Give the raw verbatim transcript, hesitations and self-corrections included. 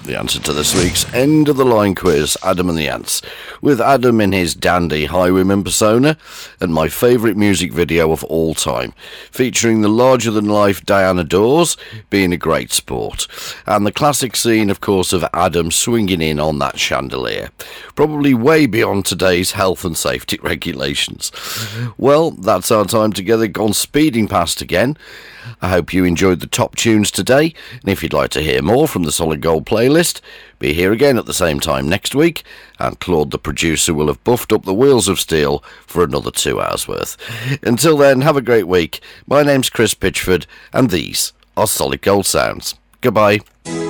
The answer to this week's end of the line quiz, Adam and the Ants, with Adam in his dandy highwayman persona and my favourite music video of all time, featuring the larger-than-life Diana Dawes being a great sport, and the classic scene, of course, of Adam swinging in on that chandelier, probably way beyond today's health and safety regulations. Well, that's our time together gone speeding past again. I hope you enjoyed the top tunes today, and if you'd like to hear more from the Solid Gold playlist, be here again at the same time next week, and Claude the producer will have buffed up the wheels of steel for another two hours worth. Until then, have a great week. My name's Chris Pitchford, and these are Solid Gold Sounds. Goodbye.